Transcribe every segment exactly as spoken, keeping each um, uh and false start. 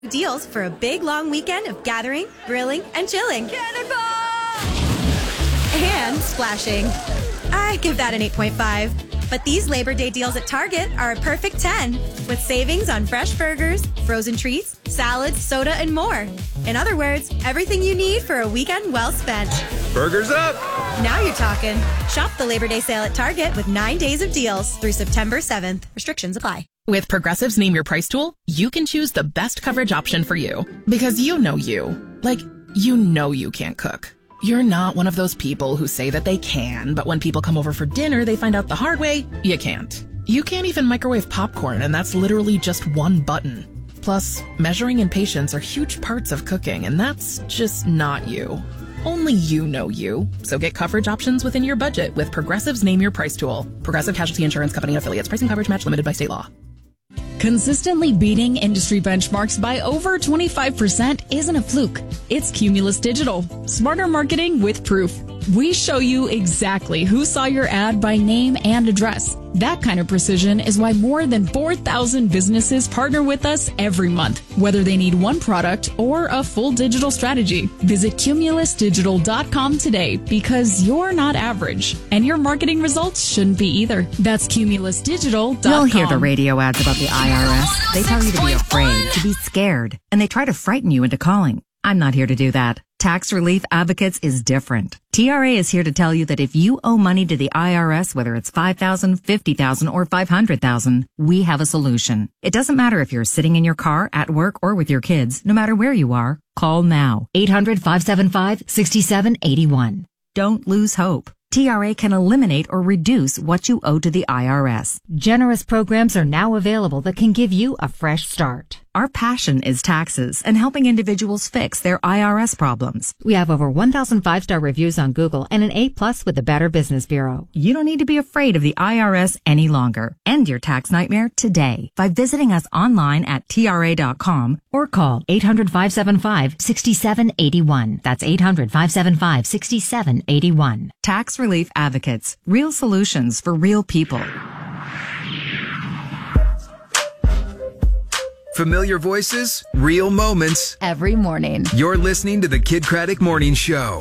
Deals for a big, long weekend of gathering, grilling, and chilling. Cannonball! And splashing. I give that an eight point five. But these Labor Day deals at Target are a perfect ten, with savings on fresh burgers, frozen treats, salads, soda, and more. In other words, everything you need for a weekend well spent. Burgers up! Now you're talking. Shop the Labor Day sale at Target with nine days of deals through September seventh. Restrictions apply. With Progressive's Name Your Price tool, you can choose the best coverage option for you. Because you know you. Like, you know you can't cook. You're not one of those people who say that they can, but when people come over for dinner, they find out the hard way, you can't. You can't even microwave popcorn, and that's literally just one button. Plus, measuring and patience are huge parts of cooking, and that's just not you. Only you know you. So get coverage options within your budget with Progressive's Name Your Price tool. Progressive Casualty Insurance Company and affiliates. Pricing coverage match limited by state law. Consistently beating industry benchmarks by over twenty-five percent isn't a fluke. It's Cumulus Digital. Smarter marketing with proof. We show you exactly who saw your ad by name and address. That kind of precision is why more than four thousand businesses partner with us every month, whether they need one product or a full digital strategy. Visit cumulus digital dot com today because you're not average, and your marketing results shouldn't be either. That's cumulus digital dot com. You'll hear the radio ads about the I R S. They tell you to be afraid, to be scared, and they try to frighten you into calling. I'm not here to do that. Tax Relief Advocates is different. T R A is here to tell you that if you owe money to the I R S, whether it's five thousand dollars, fifty thousand dollars, or five hundred thousand dollars, we have a solution. It doesn't matter if you're sitting in your car, at work, or with your kids. No matter where you are, call now. eight hundred, five seven five, six seven eight one. Don't lose hope. T R A can eliminate or reduce what you owe to the I R S. Generous programs are now available that can give you a fresh start. Our passion is taxes and helping individuals fix their I R S problems. We have over one thousand five-star reviews on Google and an A plus with the Better Business Bureau. You don't need to be afraid of the I R S any longer. End your tax nightmare today by visiting us online at T R A dot com or call eight hundred, five seven five, six seven eight one. That's eight hundred, five seven five, six seven eight one. Tax Relief Advocates. Real solutions for real people. Familiar voices, real moments. Every morning. You're listening to the Kid Craddock Morning Show.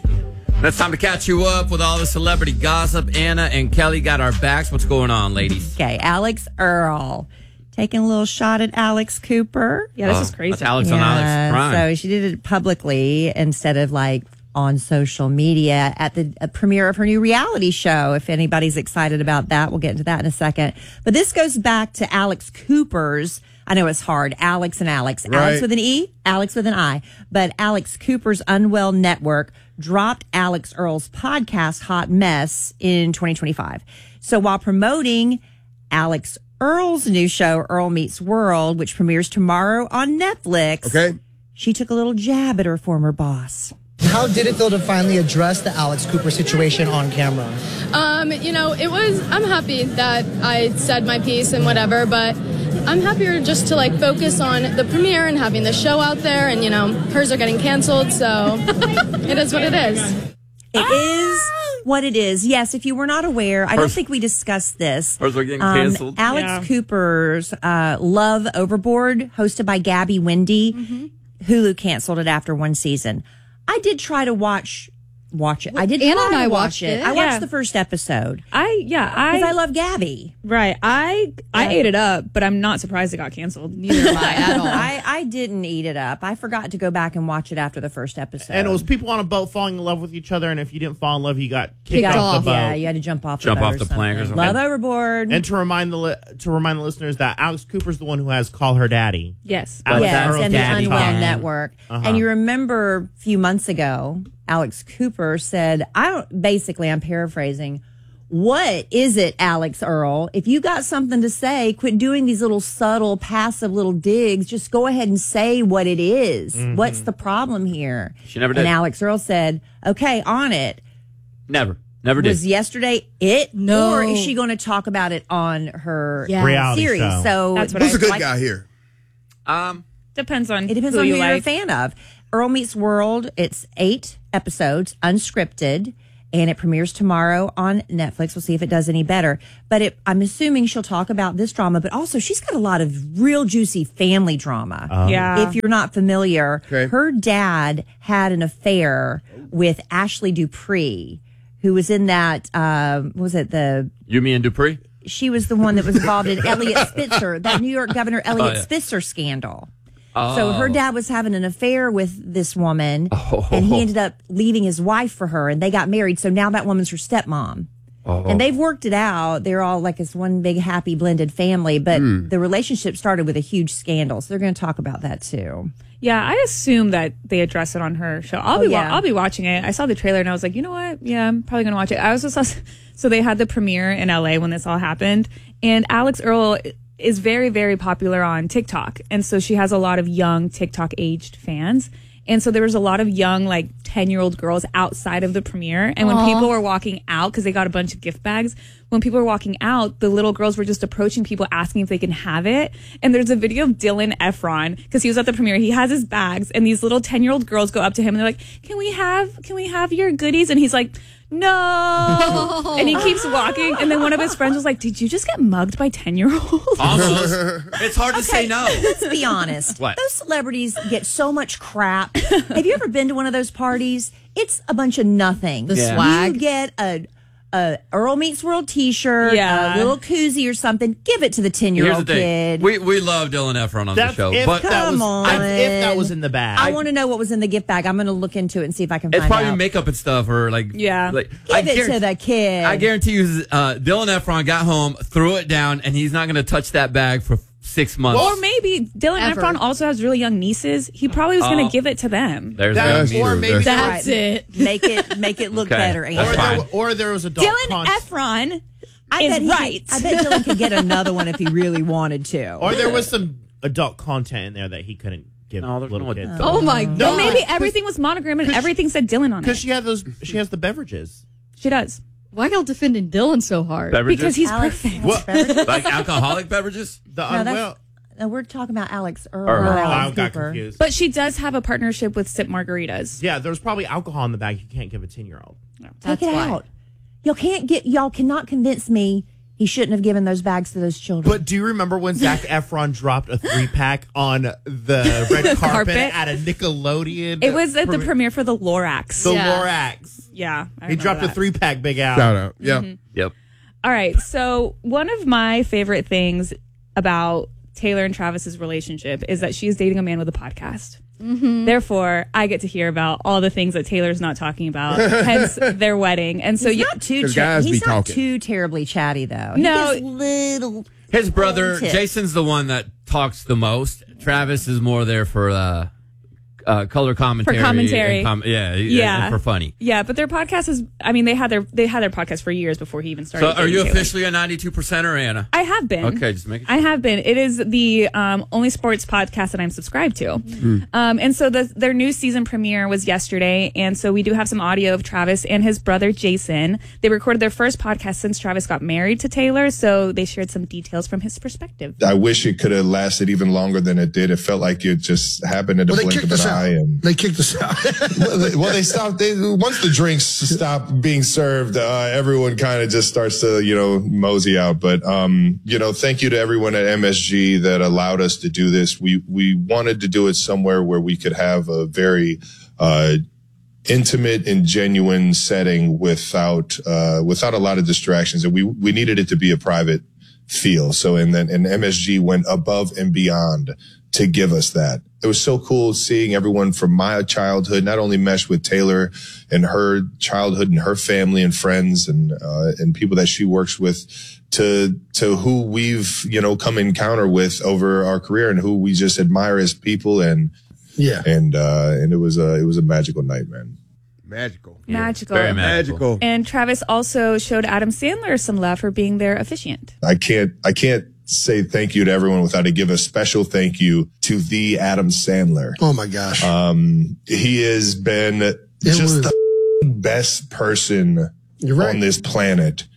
And it's time to catch you up with all the celebrity gossip. Anna and Kelly got our backs. What's going on, ladies? Okay, Alex Earl. Taking a little shot at Alex Cooper. Yeah, this Oh, is crazy. That's Alex yeah, on Alex Prime. So she did it publicly instead of like on social media at the uh, premiere of her new reality show. If anybody's excited about that, we'll get into that in a second. But this goes back to Alex Cooper's, I know it's hard, Alex and Alex. Right. Alex with an E, Alex with an I. But Alex Cooper's Unwell Network dropped Alex Earl's podcast, Hot Mess, in twenty twenty-five. So while promoting Alex Earl's new show, Earl Meets World, which premieres tomorrow on Netflix, Okay. she took a little jab at her former boss. How did it feel to finally address the Alex Cooper situation on camera? Um, you know, it was, I'm happy that I said my piece and whatever, but I'm happier just to like focus on the premiere and having the show out there, and, you know, hers are getting canceled, so it is what it is. It is what it is. Yes, if you were not aware, I don't think we discussed this. Hers are getting Um, canceled. Alex Yeah. Cooper's uh, Love Overboard, hosted by Gabby Wendy, Mm-hmm. Hulu canceled it after one season. I did try to watch watch it. I did Anna try and to I watch watched it. I watched Yeah. the first episode I yeah I because I love Gabby. right I I ate it up, but I'm not surprised it got canceled. Neither am I at all. I, I didn't eat it up. I forgot to go back and watch it after the first episode. And it was people on a boat falling in love with each other, and if you didn't fall in love, you got kicked Kicked off, off. the boat. Yeah, you had to jump off Jump the boat off or the plank or something. something. Love Overboard. And to remind the li- to remind the listeners that Alex Cooper's the one who has Call Her Daddy. Yes. Alex Yes, Earl's and the daddy. Unwell Uh-huh. Network. Uh-huh. And you remember a few months ago, Alex Cooper said, I don't, basically, I'm paraphrasing, what is it, Alex Earl? If you got something to say, quit doing these little subtle, passive little digs. Just go ahead and say what it is. Mm-hmm. What's the problem here? She never did. And Alex Earl said, okay, on it. Never. Never did. Was yesterday it? No. Or is she going to talk about it on her Yeah. Reality series? show. So That's what Who's I a good like- guy here? Um, Depends on It depends who on who you you're a like. fan of. Earl Meets World, it's eight episodes, unscripted, and it premieres tomorrow on Netflix. We'll see if it does any better. But it, I'm assuming she'll talk about this drama, but also she's got a lot of real juicy family drama. Um, yeah. If you're not familiar, Okay. her dad had an affair with Ashley Dupree, who was in that, um, what was it, the... Yumi and Dupree? She was the one that was involved in Elliot Spitzer, that New York Governor Elliot Oh, yeah. Spitzer scandal. Oh. So her dad was having an affair with this woman, Oh. and he ended up leaving his wife for her, and they got married. So now that woman's her stepmom. Oh. And they've worked it out. They're all like this one big happy blended family, but Mm. the relationship started with a huge scandal. So they're going to talk about that too. Yeah, I assume that they address it on her show. I'll Oh, be wa- yeah. I'll be watching it. I saw the trailer and I was like, you know what? Yeah, I'm probably gonna watch it. I also saw so they had the premiere in L A when this all happened, and Alex Earl is very very popular on TikTok, and so she has a lot of young TikTok aged fans. And so there was a lot of young, like ten year old girls outside of the premiere. And when Aw. people were walking out, because they got a bunch of gift bags, when people were walking out, the little girls were just approaching people asking if they can have it. And there's a video of Dylan Efron, because he was at the premiere. He has his bags, and these little ten year old girls go up to him and they're like, can we have, can we have your goodies? And he's like, no. And he keeps walking. And then one of his friends was like, did you just get mugged by ten year olds? Almost. It's hard to Okay, say no. Let's be honest. What? Those celebrities get so much crap. Have you ever been to one of those parties? It's a bunch of nothing. The Yeah. swag. You get a, a Earl Meets World T-shirt, Yeah. a little koozie or something. Give it to the Here's ten-year-old the thing. kid. We we love Dylan Efron on That's the show, if but that was, Come on. that's if that was in the bag. I want to know what was in the gift bag. I'm going to look into it and see if I can it's find probably out. makeup and stuff, or like Yeah. Like, Give I it to guarantee- the kid. I guarantee you, uh, Dylan Efron got home, threw it down, and he's not going to touch that bag for six months. Or maybe Dylan Ever. Efron also has really young nieces. He probably was going Oh. to give it to them. There's That- that. or maybe there That's was- it. Make it make it look Okay. better. That's or, Andrew. fine. there, or there was adult Dylan con- Efron I is bet he right. Could, I bet Dylan could get another one if he really wanted to. or there was some adult content in there that he couldn't give No, there's little no kids. Oh my god. Well, maybe everything was monogram and everything said Dylan on Because it. she had those, she has the beverages. She does. Why y'all defending Dylan so hard? Beverages? Because he's Alex, perfect. What? Beverages? like alcoholic beverages. The No, unwell. that's, no, we're talking about Alex Earl. Earl. not Oh, I Alex got Cooper. confused. But she does have a partnership with Sip Margaritas. Yeah, there's probably alcohol in the bag. You can't give a ten year old. Take That's it why. out. Y'all can't get. Y'all cannot convince me he shouldn't have given those bags to those children. But do you remember when Zac Efron dropped a three pack on the red carpet, carpet? at a Nickelodeon? It was at the premi- premiere for the Lorax. The Yeah. Lorax. Yeah. I He remember dropped a that. three pack, Big Al. Shout out. Yeah. Yep. All right. So, one of my favorite things about Taylor and Travis's relationship is that she is dating a man with a podcast. Mm-hmm. Therefore, I get to hear about all the things that Taylor's not talking about, hence their wedding. And so, he's you, not too. 'Cause Cha- guys he's be not talking. too terribly chatty though. He No. gives little. His brother Tip. Jason's the one that talks the most. Travis is more there for uh, uh, color commentary. For commentary. and com- yeah, Yeah. and for funny. yeah, but their podcast is, I mean, they had their, they had their podcast for years before he even started. So, are dating you Taylor. officially a ninety-two percenter, Anna? I have been. Okay, just making sure. I have been. It is the um, only sports podcast that I'm subscribed to. Um, and so the, their new season premiere was yesterday. And so we do have some audio of Travis and his brother, Jason. They recorded their first podcast since Travis got married to Taylor. So they shared some details from his perspective. I wish it could have lasted even longer than it did. It felt like it just happened in the Well, they blink kicked of us an out. eye. And They kicked us out. well, they, well, they stopped. They, once the drinks stop being served, uh, everyone kind of just starts to, you know, mosey out. But, um, you know, thank you to everyone at M S G that allowed us to do this. We, we wanted to do it somewhere where we could have a very, uh, intimate and genuine setting without, uh, without a lot of distractions. And we, we needed it to be a private feel. So, and then, and M S G went above and beyond to give us that. It was so cool seeing everyone from my childhood not only mesh with Taylor and her childhood and her family and friends and, uh, and people that she works with to, to who we've, you know, come encounter with over our career and who we just admire as people. And, Yeah. and, uh, and it was a, it was a magical night, man. Magical. Magical. Very magical. And Travis also showed Adam Sandler some love for being their officiant. I can't, I can't say thank you to everyone without to give a special thank you to the Adam Sandler. Oh my gosh. Um, he has been just was- the best person You're right. on this planet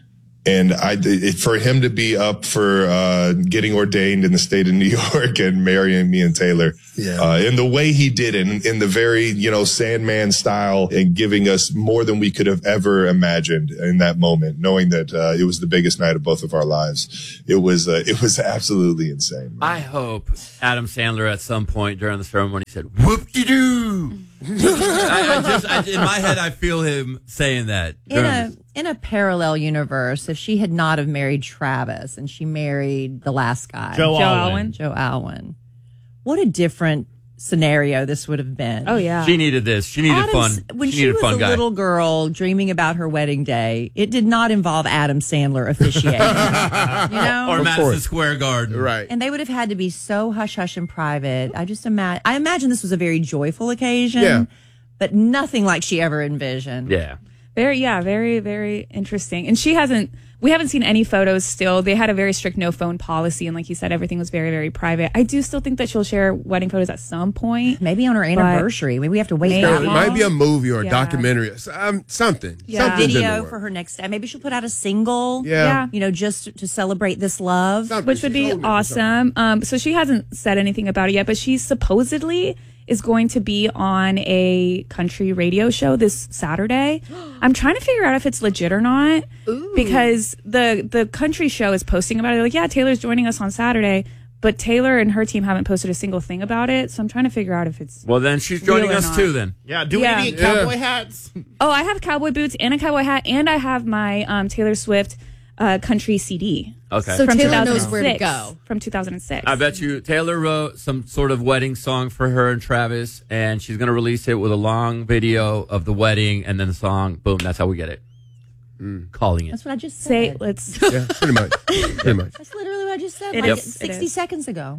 And I, it, for him to be up for uh, getting ordained in the state of New York and marrying me and Taylor, Yeah. uh, in the way he did it, in, in the very, you know, Sandman style, and giving us more than we could have ever imagined in that moment, knowing that uh, it was the biggest night of both of our lives. It was, uh, it was absolutely insane. I hope Adam Sandler at some point during the ceremony said, "Whoop-de-doo." I, I just, I, in my head, I feel him saying that. In a in a parallel universe, if she had not have married Travis and she married the last guy, Joe Joe Alwyn. Alwyn. Joe Alwyn, what a different scenario this would have been. Oh yeah. She needed this. She needed Adam's- fun. When she, she, needed was a fun a guy. little girl dreaming about her wedding day, it did not involve Adam Sandler officiating. you know, or Of Madison course. Square Garden. Right. and they would have had to be so hush hush and private. I just imagine. I imagine this was a very joyful occasion, Yeah. but nothing like she ever envisioned. Yeah. Very, yeah, very, very interesting. And she hasn't, we haven't seen any photos still. They had a very strict no phone policy. And like you said, everything was very, very private. I do still think that she'll share wedding photos at some point. Maybe on her anniversary. Maybe we have to wait Maybe. that It long. might be a movie or a Yeah. documentary, um, something. Yeah. Something's in the Video works. for her next day. Maybe she'll put out a single. Yeah. Yeah. You know, just to celebrate this love. Something. Which would She's be holding it for something. awesome. Um, so she hasn't said anything about it yet, but she supposedly is going to be on a country radio show this Saturday. I'm trying to figure out if it's legit or not because the the country show is posting about it. They're like, yeah, Taylor's joining us on Saturday, but Taylor and her team haven't posted a single thing about it. So I'm trying to figure out if it's Well, then she's joining Real or us not. too. Then. Yeah, do Yeah. we need Yeah. cowboy hats? Oh, I have cowboy boots and a cowboy hat, and I have my um, Taylor Swift uh, country C D. Okay. So from Taylor knows where to two thousand six. go. From two thousand six. I bet you Taylor wrote some sort of wedding song for her and Travis, and she's going to release it with a long video of the wedding and then the song. Boom, that's how we get it. Calling it. That's what I just said. Say, let's. Yeah, pretty much. Pretty much. That's literally what I just said It like is. It sixty is. seconds ago.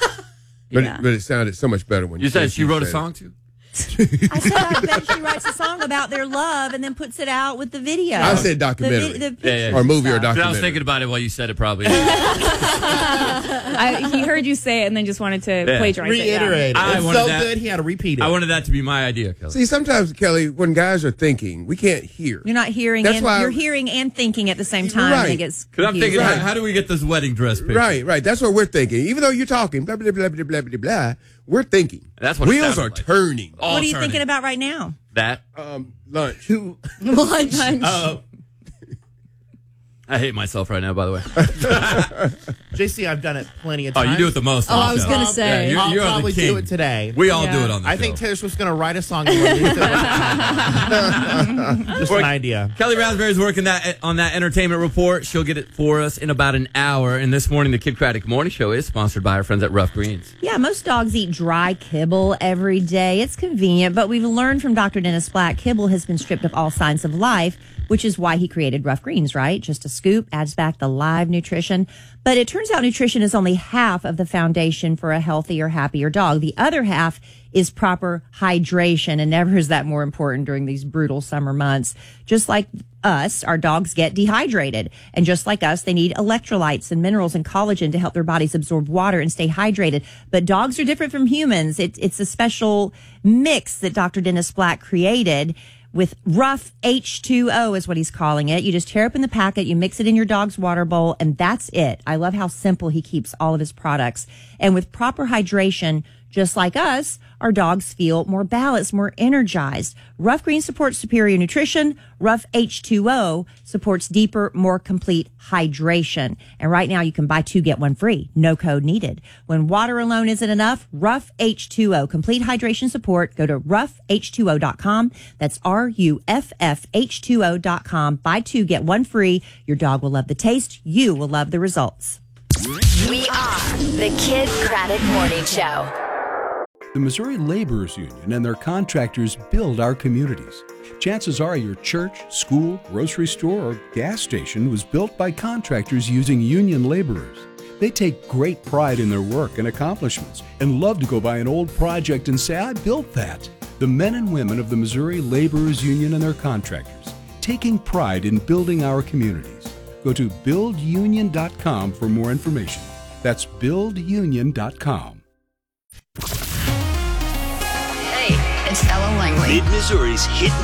But, Yeah. it, but it sounded so much better when You said she wrote a said it. song too? I said I bet she writes a song about their love and then puts it out with the video. I said documentary. The, vi- the Yeah, yeah. pictures Or movie or and stuff. I was documentary. thinking about it while you said it, probably. I, he heard you say it and then just wanted to Yeah. plagiarize it. yeah. Reiterate. I It's wanted so that- good, he had to repeat it. I wanted that to be my idea, Kelly. See, sometimes, Kelly, when guys are thinking, we can't hear. You're not hearing That's and why- you're hearing and thinking at the same time. Right. And it gets Because I'm thinking, confusing. how, how do we get this wedding dress picture? Right, right. That's what we're thinking. Even though you're talking, blah, blah, blah, blah, blah, blah, blah, we're thinking. That's what it Wheels sounded are like. turning. All What are you turning. thinking about right now? That? Um, lunch. Lunch. Uh, I hate myself right now, by the way. J C, I've done it plenty of Oh, times. you do it the most. Oh, I was Kelly. gonna say. Yeah, you're, I'll you're probably the king. do it today. We all Yeah. do it on the I show. think Taylor Swift's going to write a song and release it. Just an idea. Kelly Raspberry's working that on that entertainment report. She'll get it for us in about an hour. And this morning, the Kid Craddock Morning Show is sponsored by our friends at Rough Greens. Yeah, most dogs eat dry kibble every day. It's convenient, but we've learned from Doctor Dennis Black, kibble has been stripped of all signs of life, which is why he created Rough Greens, right? Just a scoop adds back the live nutrition. But it turns out nutrition is only half of the foundation for a healthier, happier dog. The other half is proper hydration, and never is that more important during these brutal summer months. Just like us, our dogs get dehydrated. And just like us, they need electrolytes and minerals and collagen to help their bodies absorb water and stay hydrated. But dogs are different from humans. It, it's a special mix that Doctor Dennis Black created with Rough H two O is what he's calling it. You just tear open the packet, you mix it in your dog's water bowl, and that's it. I love how simple he keeps all of his products. And with proper hydration, just like us, our dogs feel more balanced, more energized. Rough Green supports superior nutrition. Rough H two O supports deeper, more complete hydration. And right now you can buy two, get one free. No code needed. When water alone isn't enough, Rough H two O. Complete hydration support. Go to rough h two o dot com. That's R U F F H two O dot com. Buy two, get one free. Your dog will love the taste. You will love the results. We are the Kid Craddock Morning Show. The Missouri Laborers Union and their contractors build our communities. Chances are your church, school, grocery store, or gas station was built by contractors using union laborers. They take great pride in their work and accomplishments and love to go by an old project and say, I built that. The men and women of the Missouri Laborers Union and their contractors, taking pride in building our communities. Go to build union dot com for more information. That's build union dot com. Hey, it's Ella Langley. Mid-Missouri's hit